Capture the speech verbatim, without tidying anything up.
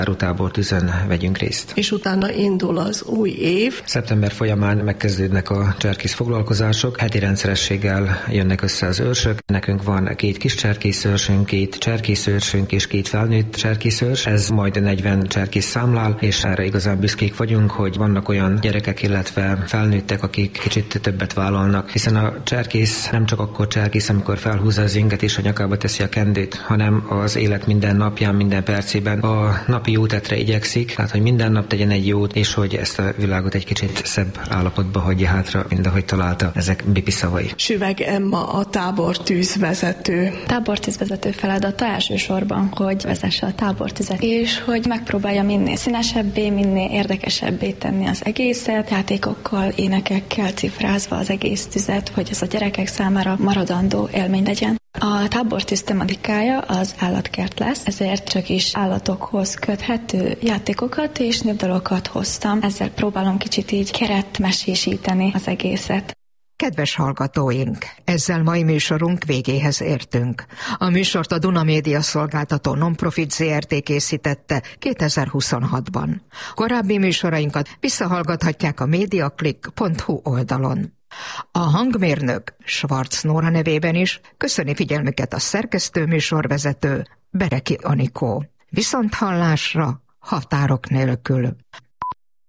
zárótábortűzön vegyünk részt. És utána indul az új év. Szeptember folyamán megkezdődnek a cserkész foglalkozások, heti rendszerességgel jönnek össze az őrsök. Nekünk van két kis cserkészőrsünk, két cserkészőrsünk és két felnőtt cserkészőrs. Ez majd negyven cserkész számlál, és erre igazán büszkék vagyunk, hogy vannak olyan gyerekek, illetve felnőttek, akik kicsit többet vállalnak, hiszen a cserkész nem csak akkor cserkész, amikor felhúzza az inget és a nyakába teszi a kendőt, hanem az élet minden napján, minden percében a napi jó tettre igyekszik, tehát hogy minden nap tegyen egy jót, és hogy ezt a világot egy kicsit szebb állapotba hagyja hátra, mint ahogy találta. Ezek Bipi szavai. Süveg Emma a tábortűzvezető. Tábortűzvezető feladata elsősorban, hogy vezesse a tábortüzet, és hogy megpróbálja minél színesebbé, minél érdekesebbé tenni az egészet, játékokkal, énekekkel cifrázva az egész tüzet, hogy ez a gyerekek számára maradandó élmény legyen. A tábortűz tematikája az állatkert lesz, ezért csak is állatokhoz köthető játékokat és népdalokat hoztam. Ezzel próbálom kicsit így keretmesésíteni az egészet. Kedves hallgatóink, ezzel mai műsorunk végéhez értünk. A műsort a Duna Média Szolgáltató Nonprofit zé er té készítette kétezer-huszonhatban. Korábbi műsorainkat visszahallgathatják a mediaclick pont hu oldalon. A hangmérnök Schwarz Nóra nevében is köszöni figyelmüket a szerkesztő műsorvezető Bereki Anikó. Viszonthallásra, határok nélkül.